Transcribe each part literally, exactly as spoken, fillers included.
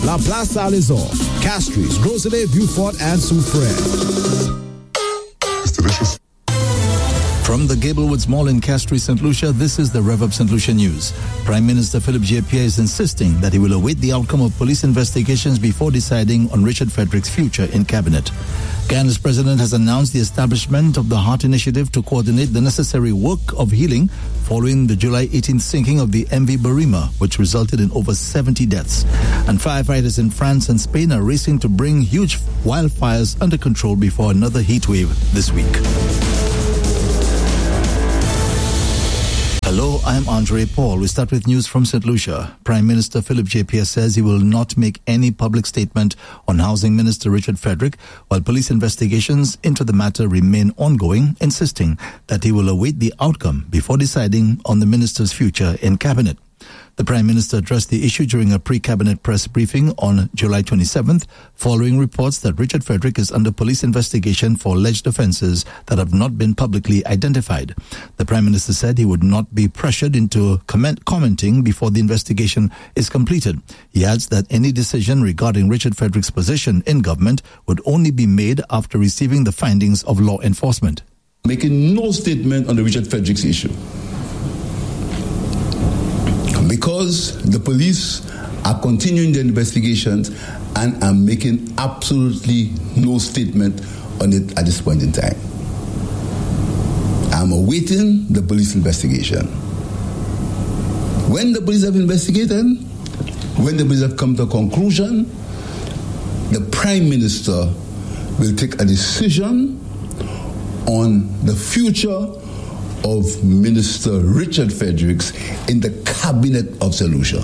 La Place Alizor, Castries, Groselet, Beaufort, and Soufriere. It's delicious. From the Gablewoods Mall in Castries, Saint Lucia, this is the Rev Up Saint Lucia News. Prime Minister Philip J. Pierre is insisting that he will await the outcome of police investigations before deciding on Richard Frederick's future in cabinet. Ghana's president has announced the establishment of the Heart Initiative to coordinate the necessary work of healing following the July eighteenth sinking of the M V Barima, which resulted in over seventy deaths. And firefighters in France and Spain are racing to bring huge wildfires under control before another heat wave this week. Hello, I'm Andre Paul. We start with news from Saint Lucia. Prime Minister Philip J. Pierre says he will not make any public statement on Housing Minister Richard Frederick, while police investigations into the matter remain ongoing, insisting that he will await the outcome before deciding on the minister's future in cabinet. The Prime Minister addressed the issue during a pre-cabinet press briefing on July twenty-seventh, following reports that Richard Frederick is under police investigation for alleged offences that have not been publicly identified. The Prime Minister said he would not be pressured into comment- commenting before the investigation is completed. He adds that any decision regarding Richard Frederick's position in government would only be made after receiving the findings of law enforcement. Making no statement on the Richard Frederick's issue, because the police are continuing their investigations and are making absolutely no statement on it at this point in time. I'm awaiting the police investigation. When the police have investigated, when the police have come to a conclusion, the Prime Minister will take a decision on the future of Minister Richard Fredericks in the cabinet of Saint Lucia.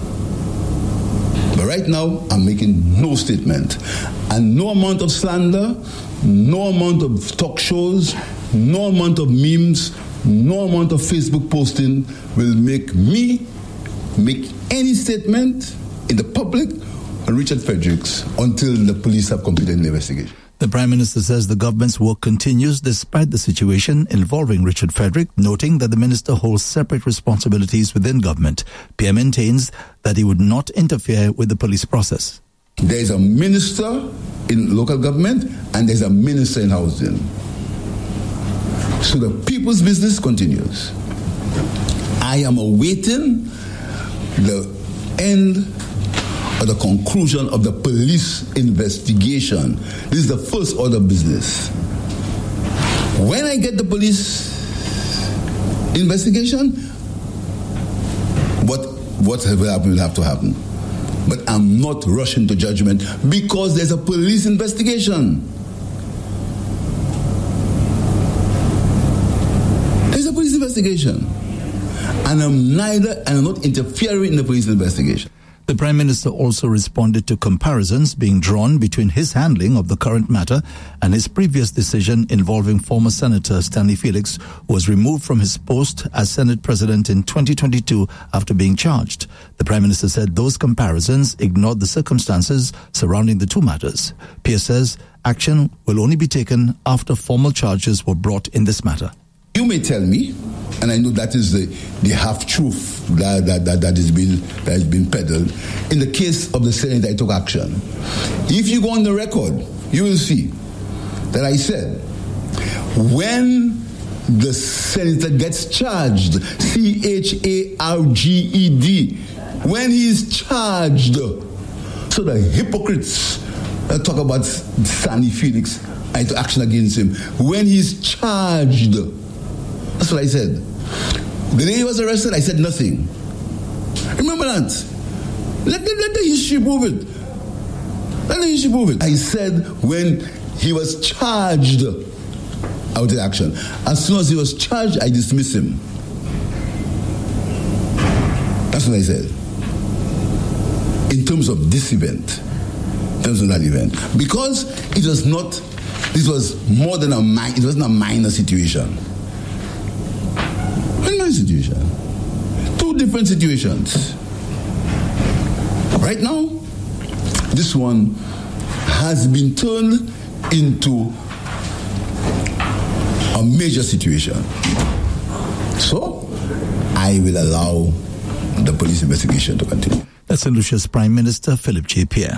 But right now, I'm making no statement. And no amount of slander, no amount of talk shows, no amount of memes, no amount of Facebook posting will make me make any statement in the public on Richard Fredericks until the police have completed the investigation. The Prime Minister says the government's work continues despite the situation involving Richard Frederick, noting that the minister holds separate responsibilities within government. Pierre maintains that he would not interfere with the police process. There is a minister in local government and there's a minister in housing. So the people's business continues. I am awaiting the end or the conclusion of the police investigation. This is the first order of business. When I get the police investigation, what what will happen will have to happen. But I'm not rushing to judgment because there's a police investigation. There's a police investigation. And I'm neither, and I'm not interfering in the police investigation. The Prime Minister also responded to comparisons being drawn between his handling of the current matter and his previous decision involving former Senator Stanley Felix, who was removed from his post as Senate President in twenty twenty-two after being charged. The Prime Minister said those comparisons ignored the circumstances surrounding the two matters. Pierre says action will only be taken after formal charges were brought in this matter. You may tell me, and I know that is the, the half-truth that, that, that, that, is being, that has been peddled. In the case of the Senate, I took action. If you go on the record, you will see that I said, when the senator gets charged, C H A R G E D, when he is charged, so the hypocrites that talk about Stanley Felix, I took action against him. When he's charged, that's what I said. The day he was arrested, I said nothing. Remember that? Let the, let the history prove it. Let the history prove it. I said when he was charged, I would take action. As soon as he was charged, I dismissed him. That's what I said. In terms of this event, in terms of that event. Because it was not, this was more than a, it wasn't a minor situation. Situation. Two different situations. Right now, this one has been turned into a major situation. So, I will allow the police investigation to continue. That's Saint Lucia's Prime Minister Philip J. Pierre.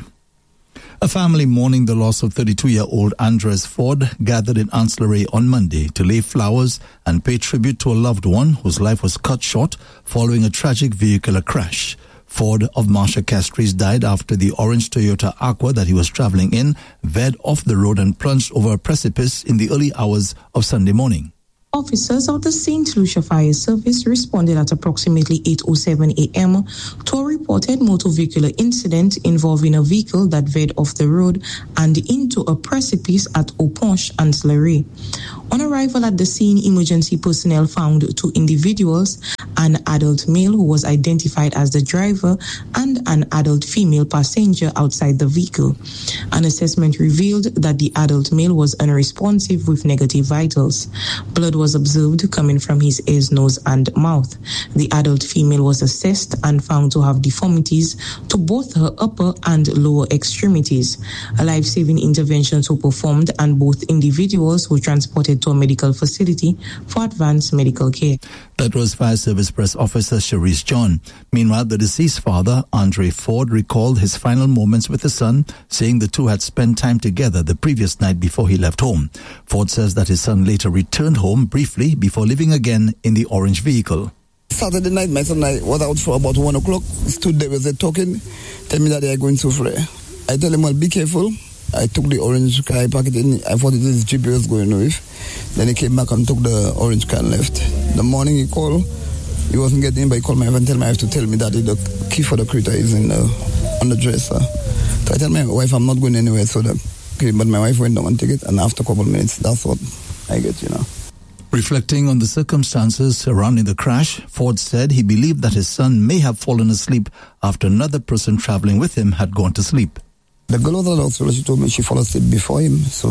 A family mourning the loss of thirty-two-year-old Andres Ford gathered in Ancillary on Monday to lay flowers and pay tribute to a loved one whose life was cut short following a tragic vehicular crash. Ford of Marcia Castries died after the orange Toyota Aqua that he was traveling in veered off the road and plunged over a precipice in the early hours of Sunday morning. Officers of the Saint Lucia Fire Service responded at approximately eight oh seven a.m. to a reported motor vehicular incident involving a vehicle that veered off the road and into a precipice at Oponche, Ancillary. On arrival at the scene, emergency personnel found two individuals, an adult male who was identified as the driver and an adult female passenger outside the vehicle. An assessment revealed that the adult male was unresponsive with negative vitals. Blood was observed coming from his ears, nose, and mouth. The adult female was assessed and found to have deformities to both her upper and lower extremities. A life-saving interventions were performed and both individuals were transported to a medical facility for advanced medical care. That was Fire Service Press Officer Sharice John. Meanwhile, the deceased father, Andre Ford, recalled his final moments with his son, saying the two had spent time together the previous night before he left home. Ford says that his son later returned home briefly before leaving again in the orange vehicle. Saturday night, my son and I was out for about one o'clock. Stood there, was talking, tell me that they are going to flare. I tell him, well, be careful. I took the orange car, I packed it in. I thought it was G P S going with. Then he came back and took the orange car and left. The morning he called, he wasn't getting in, but he called my wife and told my wife to tell me that the key for the Creta is in the, on the dresser. So I tell my wife I'm not going anywhere. So the, okay, but my wife went down and took it, and after a couple of minutes, that's what I get, you know. Reflecting on the circumstances surrounding the crash, Ford said he believed that his son may have fallen asleep after another person traveling with him had gone to sleep. The girl was also, she told me she fell asleep before him, so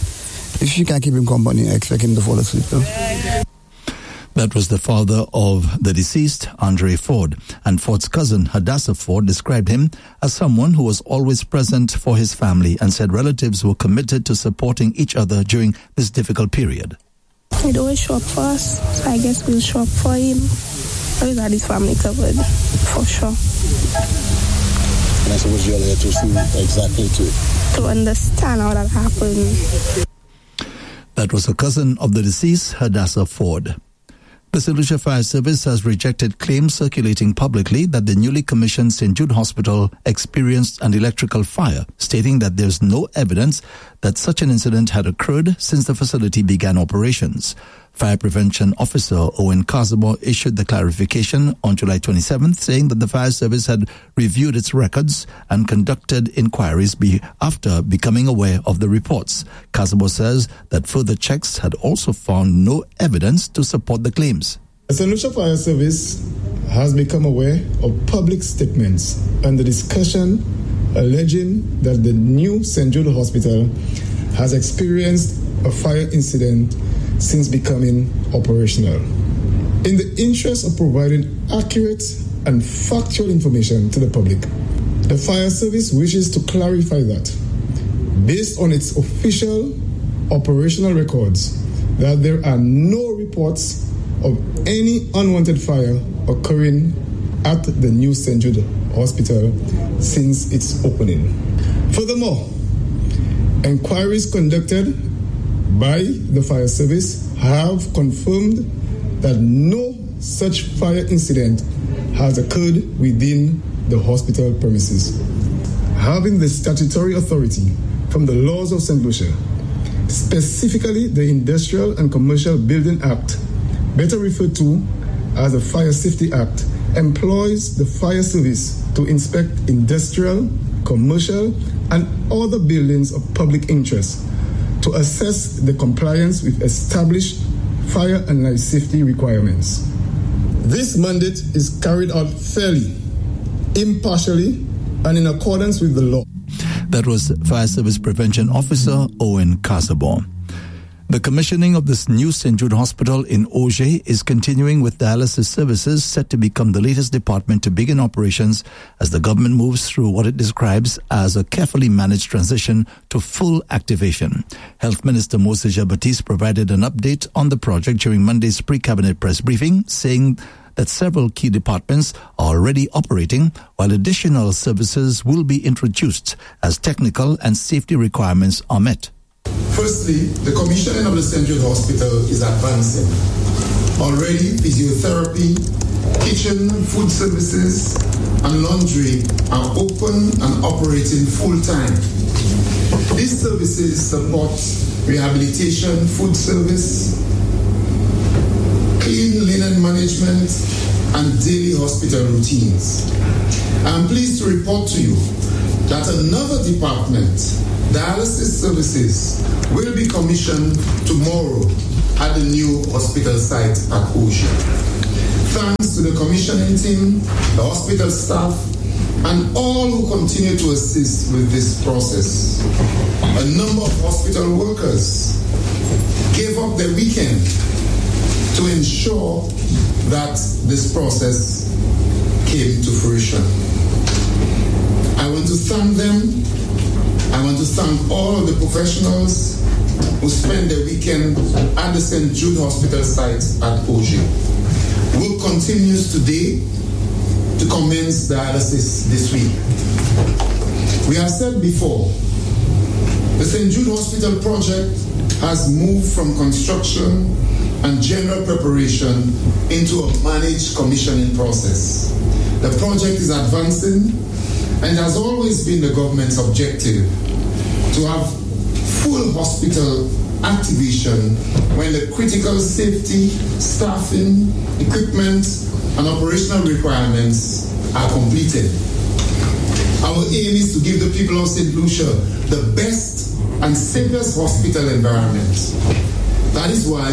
if she can't keep him company, I expect him to fall asleep too. That was the father of the deceased, Andre Ford, and Ford's cousin, Hadassah Ford, described him as someone who was always present for his family and said relatives were committed to supporting each other during this difficult period. He'd always show up for us, so I guess we'll show up for him. Always had his family covered, for sure. And I suppose you're there to see exactly to... To understand how that happened. That was a cousin of the deceased, Hadassah Ford. The Saint Lucia Fire Service has rejected claims circulating publicly that the newly commissioned Saint Jude Hospital experienced an electrical fire, stating that there's no evidence that such an incident had occurred since the facility began operations. Fire Prevention Officer Owen Casabo issued the clarification on July twenty-seventh, saying that the fire service had reviewed its records and conducted inquiries be after becoming aware of the reports. Casabo says that further checks had also found no evidence to support the claims. The Saint Lucia Fire Service has become aware of public statements and the discussion alleging that the new Saint Jude Hospital has experienced a fire incident since becoming operational. In the interest of providing accurate and factual information to the public, the fire service wishes to clarify that, based on its official operational records, that there are no reports of any unwanted fire occurring at the new Saint Jude Hospital since its opening. Furthermore, inquiries conducted by the fire service have confirmed that no such fire incident has occurred within the hospital premises. Having the statutory authority from the laws of Saint Lucia, specifically the Industrial and Commercial Building Act, better referred to as the Fire Safety Act, employs the fire service to inspect industrial, commercial, and other buildings of public interest to assess the compliance with established fire and life safety requirements. This mandate is carried out fairly, impartially, and in accordance with the law. That was Fire Service Prevention Officer Owen Casabo. The commissioning of this new Saint Jude Hospital in Auger is continuing, with dialysis services set to become the latest department to begin operations as the government moves through what it describes as a carefully managed transition to full activation. Health Minister Moses Jean-Baptiste provided an update on the project during Monday's pre-cabinet press briefing, saying that several key departments are already operating, while additional services will be introduced as technical and safety requirements are met. Firstly, the commissioning of the Saint Jude Hospital is advancing. Already, physiotherapy, kitchen, food services, and laundry are open and operating full-time. These services support rehabilitation, food service, clean linen management, and daily hospital routines. I'm pleased to report to you that another department, dialysis services, will be commissioned tomorrow at the new hospital site at Oji. Thanks to the commissioning team, the hospital staff, and all who continue to assist with this process. A number of hospital workers gave up their weekend to ensure that this process came to fruition. I want to thank them. I want to thank all of the professionals who spend their weekend at the Saint Jude Hospital site at Oji. Work continues today to commence dialysis this week. We have said before, the Saint Jude Hospital project has moved from construction and general preparation into a managed commissioning process. The project is advancing and has always been the government's objective to have full hospital activation when the critical safety, staffing, equipment, and operational requirements are completed. Our aim is to give the people of Saint Lucia the best and safest hospital environment. That is why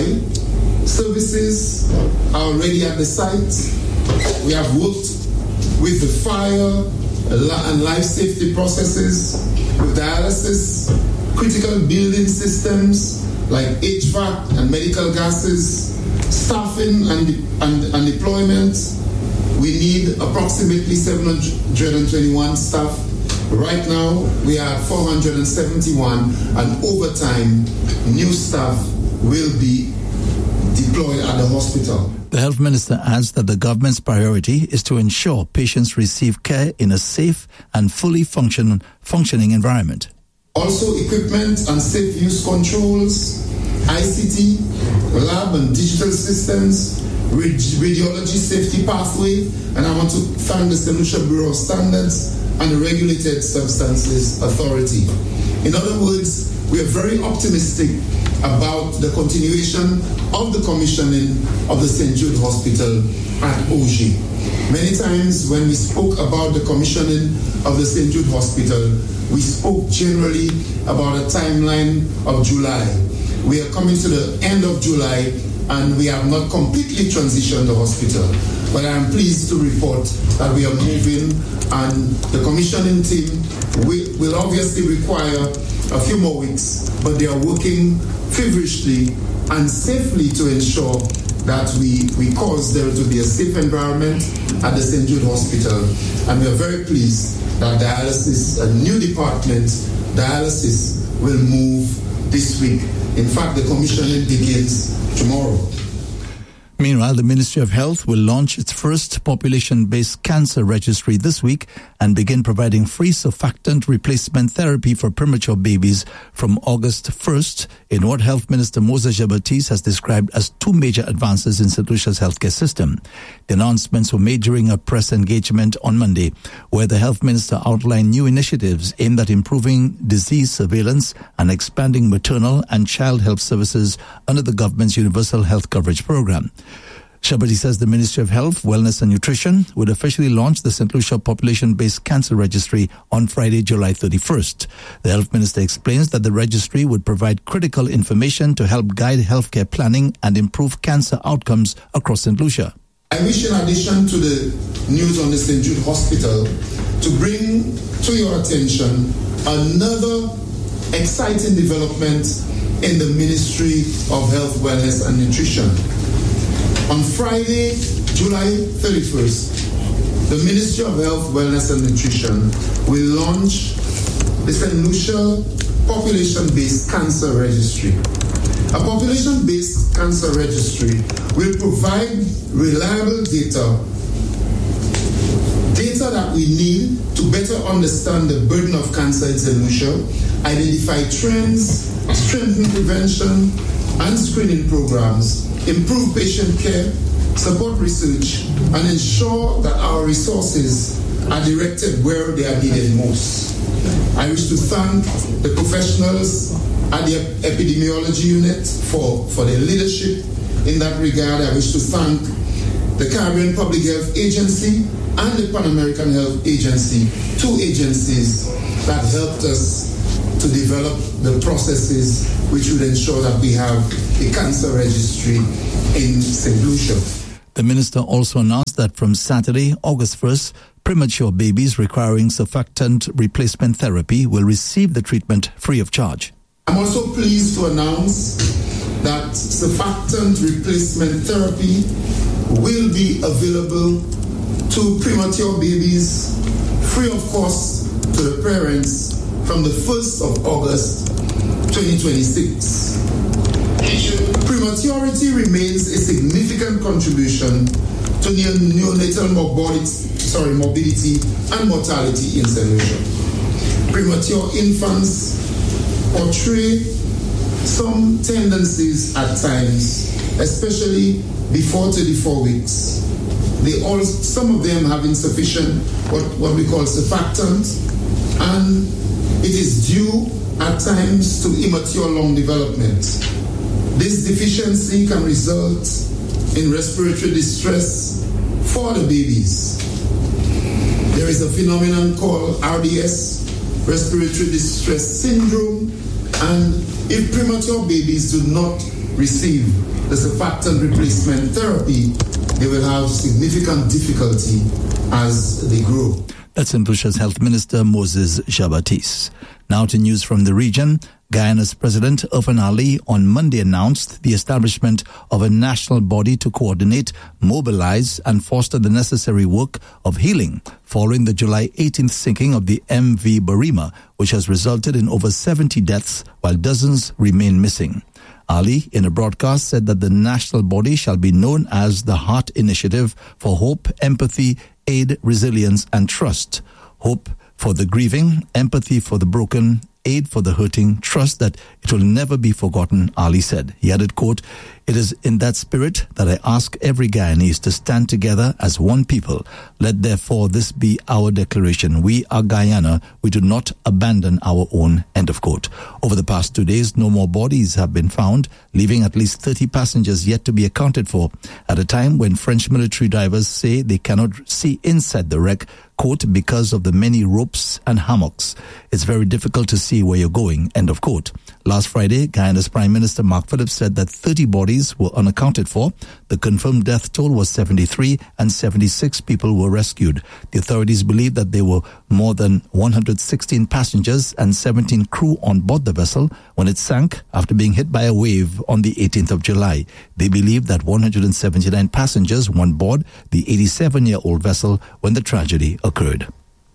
services are already at the site. We have worked with the fire and life safety processes, with dialysis, critical building systems like H V A C and medical gases, staffing and, and, and deployment. We need approximately seven hundred twenty-one staff. Right now, we are at four hundred seventy-one, and over time, new staff will be deployed at the hospital. The health minister adds that the government's priority is to ensure patients receive care in a safe and fully function, functioning environment. Also, equipment and safe use controls, I C T, lab and digital systems, radiology safety pathway, and I want to thank the Saint Lucia Bureau of Standards and the Regulated Substances Authority. In other words, we are very optimistic about the continuation of the commissioning of the Saint Jude Hospital at Oji. Many times when we spoke about the commissioning of the Saint Jude Hospital, we spoke generally about a timeline of July. We are coming to the end of July and we have not completely transitioned the hospital. But I am pleased to report that we are moving, and the commissioning team will, will obviously require a few more weeks, but they are working feverishly and safely to ensure that we, we cause there to be a safe environment at the Saint Jude Hospital. And we are very pleased that dialysis, a new department, dialysis, will move this week. In fact, the commissioning begins tomorrow. Meanwhile, the Ministry of Health will launch its first population-based cancer registry this week and begin providing free surfactant replacement therapy for premature babies from August first in what Health Minister Moses Jean-Baptiste has described as two major advances in Saint Lucia's healthcare system. The announcements were made during a press engagement on Monday, where the Health Minister outlined new initiatives aimed at improving disease surveillance and expanding maternal and child health services under the government's Universal Health Coverage Program. Jean-Baptiste says the Ministry of Health, Wellness and Nutrition would officially launch the Saint Lucia Population-Based Cancer Registry on Friday, July thirty-first. The Health Minister explains that the registry would provide critical information to help guide healthcare planning and improve cancer outcomes across Saint Lucia. I wish, in addition to the news on the Saint Jude Hospital, to bring to your attention another exciting development in the Ministry of Health, Wellness and Nutrition. On Friday, July thirty-first, the Ministry of Health, Wellness and Nutrition will launch the Saint Lucia Population-Based Cancer Registry. A population-based cancer registry will provide reliable data, data that we need to better understand the burden of cancer in Saint Lucia, identify trends, strengthen prevention and screening programs, improve patient care, support research, and ensure that our resources are directed where they are needed most. I wish to thank the professionals at the epidemiology unit for, for their leadership in that regard. I wish to thank the Caribbean Public Health Agency and the Pan American Health Agency, two agencies that helped us to develop the processes which would ensure that we have a cancer registry in Saint Lucia. The minister also announced that from Saturday, August first, premature babies requiring surfactant replacement therapy will receive the treatment free of charge. I'm also pleased to announce that surfactant replacement therapy will be available to premature babies free of cost to the parents from the first of August twenty twenty-six. Prematurity remains a significant contribution to neonatal morbidity, sorry, morbidity and mortality in Saint Lucia. Premature infants portray some tendencies at times, especially before thirty-four weeks. They all, some of them have insufficient what, what we call surfactant, and it is due at times to immature lung development. This deficiency can result in respiratory distress for the babies. There is a phenomenon called R D S, respiratory distress syndrome, and if premature babies do not receive the surfactant replacement therapy, they will have significant difficulty as they grow. That's Saint Lucia's Health Minister Moses Jabatis. Now to news from the region. Guyana's President Irfaan Ali on Monday announced the establishment of a national body to coordinate, mobilize and foster the necessary work of healing following the July eighteenth sinking of the M V Barima, which has resulted in over seventy deaths while dozens remain missing. Ali, in a broadcast, said that the national body shall be known as the Heart Initiative for Hope, Empathy, Aid, Resilience and Trust. Hope for the grieving, empathy for the broken, aid for the hurting, trust that it will never be forgotten, Ali said. He added, quote, "It is in that spirit that I ask every Guyanese to stand together as one people. Let therefore this be our declaration. We are Guyana. We do not abandon our own," end of quote. Over the past two days, no more bodies have been found, leaving at least thirty passengers yet to be accounted for. At a time when French military divers say they cannot see inside the wreck, quote, "because of the many ropes and hammocks. It's very difficult to see where you're going," end of quote. Last Friday, Guyana's Prime Minister Mark Phillips said that thirty bodies were unaccounted for. The confirmed death toll was seventy-three and seventy-six people were rescued. The authorities believe that there were more than one hundred sixteen passengers and seventeen crew on board the vessel when it sank after being hit by a wave on the eighteenth of July. They believe that one hundred seventy-nine passengers were on board the eighty-seven-year-old vessel when the tragedy occurred.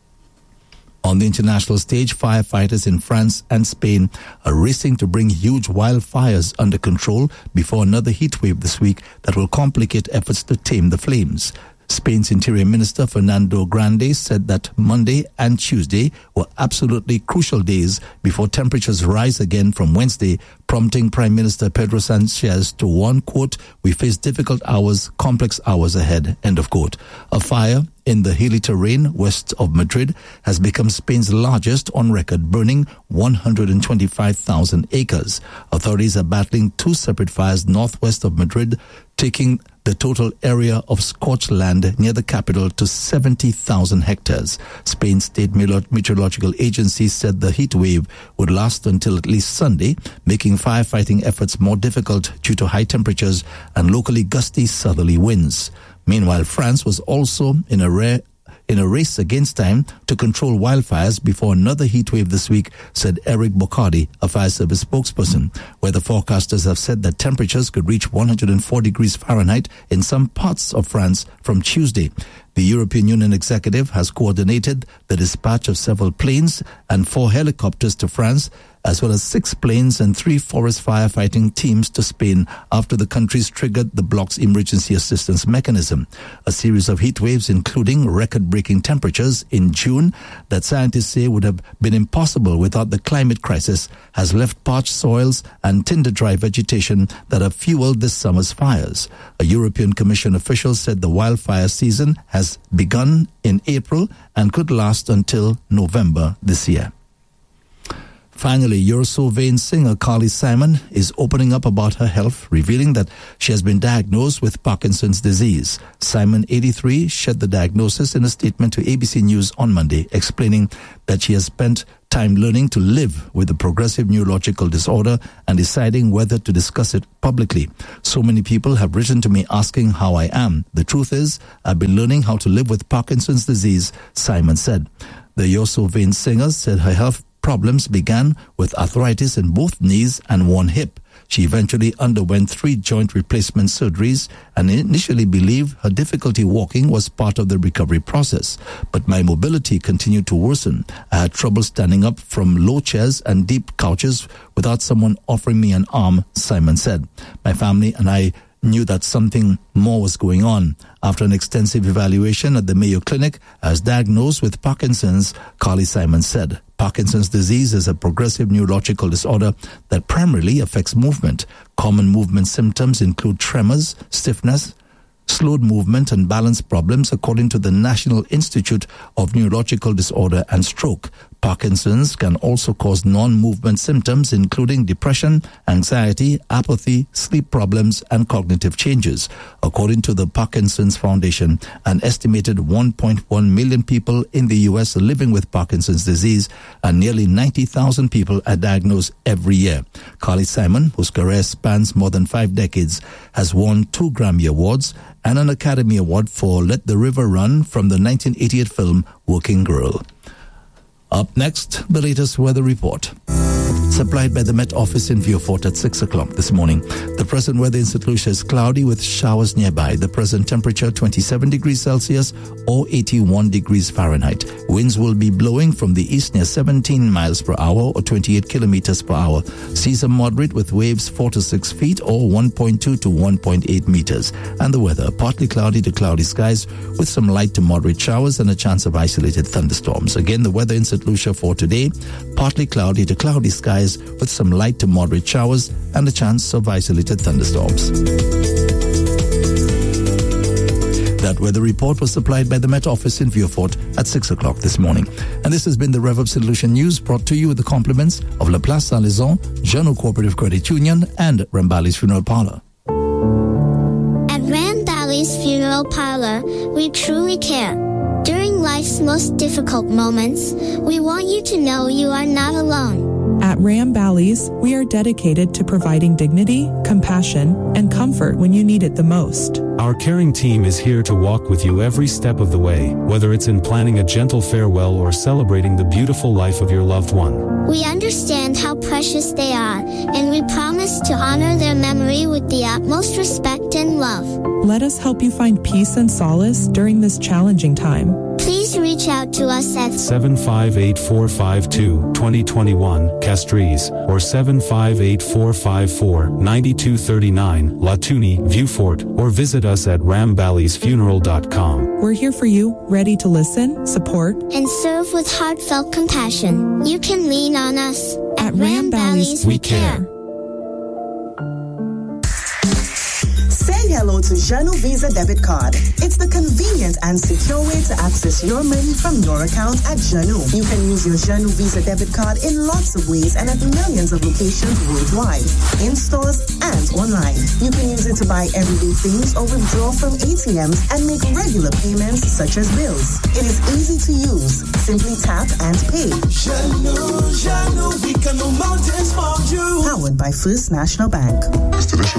On the international stage, firefighters in France and Spain are racing to bring huge wildfires under control before another heat wave this week that will complicate efforts to tame the flames. Spain's Interior Minister Fernando Grande said that Monday and Tuesday were absolutely crucial days before temperatures rise again from Wednesday, prompting Prime Minister Pedro Sanchez to warn, quote, "We face difficult hours, complex hours ahead," end of quote. A fire in the hilly terrain west of Madrid has become Spain's largest on record, burning one hundred twenty-five thousand acres. Authorities are battling two separate fires northwest of Madrid, taking the total area of scorched land near the capital to seventy thousand hectares. Spain's state meteorological agency said the heat wave would last until at least Sunday, making firefighting efforts more difficult due to high temperatures and locally gusty southerly winds. Meanwhile, France was also in a rare in a race against time to control wildfires before another heat wave this week, said Eric Bocardi, a fire service spokesperson. Weather forecasters have said that temperatures could reach one hundred four degrees Fahrenheit in some parts of France from Tuesday. The European Union executive has coordinated the dispatch of several planes and four helicopters to France as well as six planes and three forest firefighting teams to Spain after the countries triggered the bloc's emergency assistance mechanism. A series of heat waves, including record-breaking temperatures in June that scientists say would have been impossible without the climate crisis, has left parched soils and tinder-dry vegetation that have fueled this summer's fires. A European Commission official said the wildfire season has begun in April and could last until November this year. Finally, Eurosylvain singer Carly Simon is opening up about her health, revealing that she has been diagnosed with Parkinson's disease. Simon, eighty-three, shared the diagnosis in a statement to A B C News on Monday, explaining that she has spent time learning to live with the progressive neurological disorder and deciding whether to discuss it publicly. So many people have written to me asking how I am. The truth is, I've been learning how to live with Parkinson's disease, Simon said. The Eurosylvain singer said her health problems began with arthritis in both knees and one hip. She eventually underwent three joint replacement surgeries and initially believed her difficulty walking was part of the recovery process. But my mobility continued to worsen. I had trouble standing up from low chairs and deep couches without someone offering me an arm, Simon said. My family and I knew that something more was going on. After an extensive evaluation at the Mayo Clinic, I was diagnosed with Parkinson's, Carly Simon said. Parkinson's disease is a progressive neurological disorder that primarily affects movement. Common movement symptoms include tremors, stiffness, slowed movement and balance problems, according to the National Institute of Neurological Disorder and Stroke. Parkinson's can also cause non-movement symptoms, including depression, anxiety, apathy, sleep problems, and cognitive changes. According to the Parkinson's Foundation, an estimated one point one million people in the U S are living with Parkinson's disease, and nearly ninety thousand people are diagnosed every year. Carly Simon, whose career spans more than five decades, has won two Grammy Awards and an Academy Award for Let the River Run from the nineteen eighty-eight film Working Girl. Up next, the latest weather report. Supplied by the Met Office in Vieux-Fort at six o'clock this morning. The present weather in Saint Lucia is cloudy with showers nearby. The present temperature twenty-seven degrees Celsius or eighty-one degrees Fahrenheit. Winds will be blowing from the east near seventeen miles per hour or twenty-eight kilometers per hour. Seas are moderate with waves four to six feet or one point two to one point eight meters. And the weather, partly cloudy to cloudy skies with some light to moderate showers and a chance of isolated thunderstorms. Again, the weather in Saint Lucia for today, partly cloudy to cloudy skies with some light to moderate showers and a chance of isolated thunderstorms. That weather report was supplied by the Met Office in Vieux-Fort at six o'clock this morning. And this has been the RevUp Solution News, brought to you with the compliments of La Place Saint-Lizon, Jeannot Cooperative Credit Union, and Rambali's Funeral Parlor. At Rambali's Funeral Parlor, we truly care. During life's most difficult moments, we want you to know you are not alone. At Ram Bally's, we are dedicated to providing dignity, compassion, and comfort when you need it the most. Our caring team is here to walk with you every step of the way, whether it's in planning a gentle farewell or celebrating the beautiful life of your loved one. We understand how precious they are, and we promise to honor their memory with the utmost respect and love. Let us help you find peace and solace during this challenging time. Please reach out to us at seven five eight, four five two, two zero two one, Castries, or seven five eight, four five four, nine two three nine, Latuni, Vieux-Fort, or visit us at ram ballys funeral dot com. We're here for you, ready to listen, support, and serve with heartfelt compassion. You can lean on us. At, at Ram Bally's, we care. Say hello to Jeannot Visa Debit Card. It's the convenient and secure way to access your money from your account at Jeannot. You can use your Jeannot Visa Debit Card in lots of ways and at millions of locations worldwide, in stores and online. You can use it to buy everyday things or withdraw from A T Ms and make regular payments such as bills. It is easy to use. Simply tap and pay. Jeannot, Jeannot, we can move mountains for you. Powered by First National Bank. It's delicious.